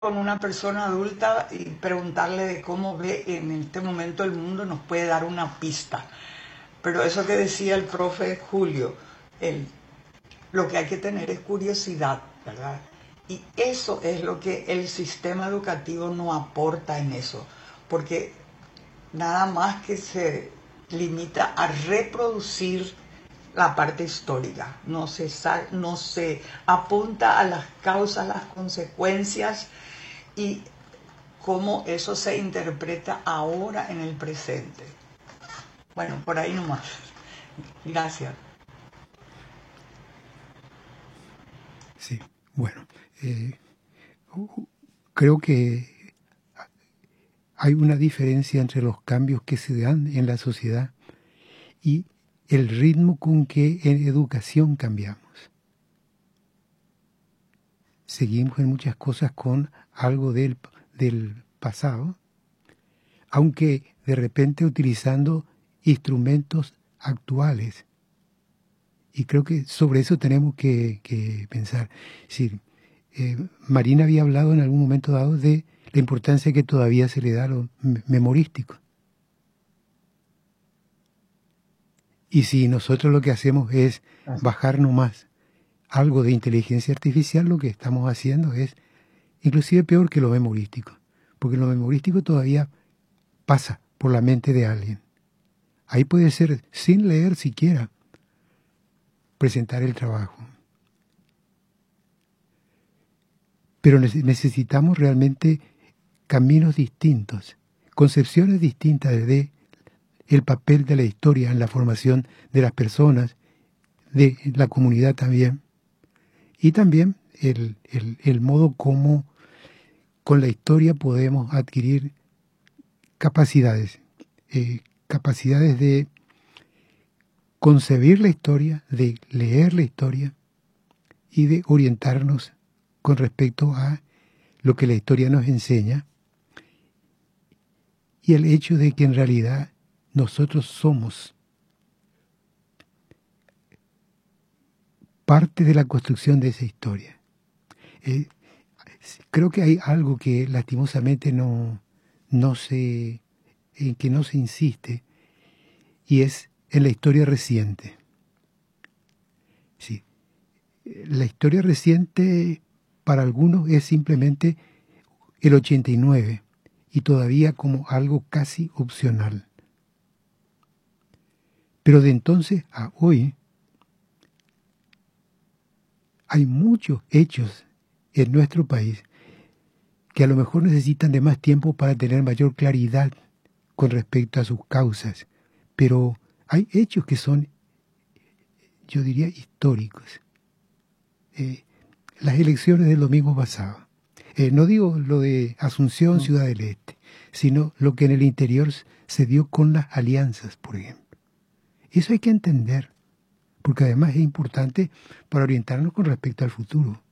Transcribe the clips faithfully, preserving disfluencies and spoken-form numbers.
con una persona adulta y preguntarle de cómo ve en este momento el mundo nos puede dar una pista. Pero eso que decía el profe Julio, el, lo que hay que tener es curiosidad, ¿verdad? Y eso es lo que el sistema educativo no aporta en eso, porque nada más que se limita a reproducir la parte histórica, no se, no se apunta a las causas, las consecuencias y cómo eso se interpreta ahora en el presente. Bueno, por ahí nomás. Gracias. Sí, bueno, eh, creo que hay una diferencia entre los cambios que se dan en la sociedad y el ritmo con que en educación cambiamos. Seguimos en muchas cosas con algo del, del pasado, aunque de repente utilizando instrumentos actuales. Y creo que sobre eso tenemos que, que pensar. Es decir, eh, Marina había hablado en algún momento dado de la importancia que todavía se le da a lo memorístico. Y si nosotros lo que hacemos es bajar nomás algo de inteligencia artificial, lo que estamos haciendo es inclusive peor que lo memorístico, porque lo memorístico todavía pasa por la mente de alguien. Ahí puede ser sin leer siquiera, presentar el trabajo. Pero necesitamos realmente caminos distintos, concepciones distintas de el papel de la historia en la formación de las personas, de la comunidad también, y también el, el, el modo como con la historia podemos adquirir capacidades, eh, capacidades de concebir la historia, de leer la historia y de orientarnos con respecto a lo que la historia nos enseña y el hecho de que en realidad nosotros somos parte de la construcción de esa historia. Eh, creo que hay algo que lastimosamente no, no se, en que no se insiste, y es en la historia reciente. Sí. La historia reciente para algunos es simplemente el ochenta y nueve y todavía como algo casi opcional. Pero de entonces a hoy hay muchos hechos en nuestro país que a lo mejor necesitan de más tiempo para tener mayor claridad con respecto a sus causas, pero hay hechos que son, yo diría, históricos. Eh, las elecciones del domingo pasado. Eh, no digo lo de Asunción, Mm. Ciudad del Este, sino lo que en el interior se dio con las alianzas, por ejemplo. Eso hay que entender, porque además es importante para orientarnos con respecto al futuro.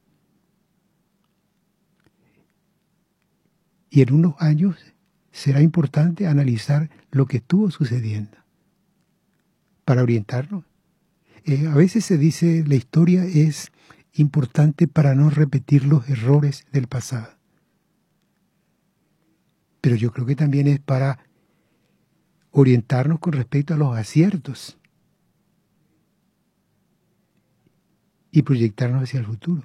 Y en unos años será importante analizar lo que estuvo sucediendo para orientarnos. Eh, a veces se dice la historia es importante para no repetir los errores del pasado. Pero yo creo que también es para orientarnos con respecto a los aciertos y proyectarnos hacia el futuro.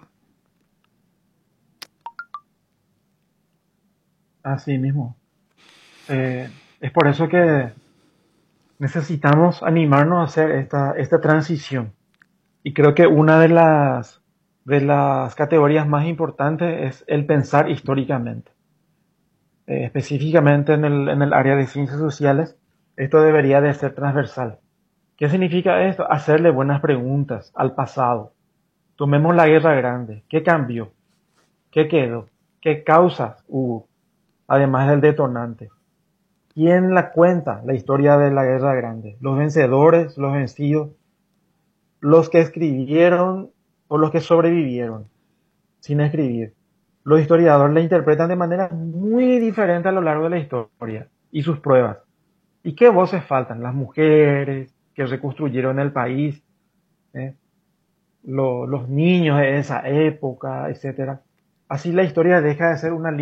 Así mismo. Eh, es por eso que necesitamos animarnos a hacer esta, esta transición. Y creo que una de las, de las categorías más importantes es el pensar históricamente. Eh, específicamente en el, en el área de ciencias sociales, esto debería de ser transversal. ¿Qué significa esto? Hacerle buenas preguntas al pasado. Tomemos la Guerra Grande. ¿Qué cambió? ¿Qué quedó? ¿Qué causas hubo? Además del detonante. ¿Quién la cuenta, la historia de la Guerra Grande? ¿Los vencedores, los vencidos? ¿Los que escribieron o los que sobrevivieron sin escribir? Los historiadores la interpretan de manera muy diferente a lo largo de la historia y sus pruebas. ¿Y qué voces faltan? Las mujeres que reconstruyeron el país, ¿eh? Lo, los niños de esa época, etcétera. Así la historia deja de ser una